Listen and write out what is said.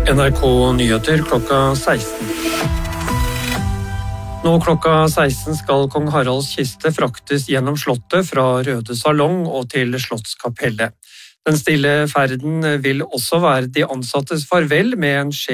NRK Nyheter klokka 16. Nå klokka 16 skal kong Haralds kiste fraktes gjennom slottet fra Røde Salong og til Slottskapellet. Den stille ferden vil også være de ansattes farvel med en